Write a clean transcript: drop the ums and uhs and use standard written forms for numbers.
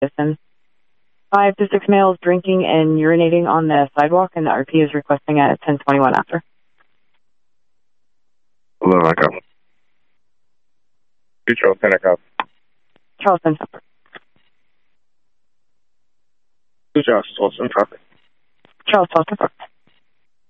citizens. 5 to 6 males drinking and urinating on the sidewalk, and the RP is requesting at 10:21 after. Hello, Echo. Charleston Echo. Charleston Suffolk. Charleston Suffolk. Charleston Suffolk.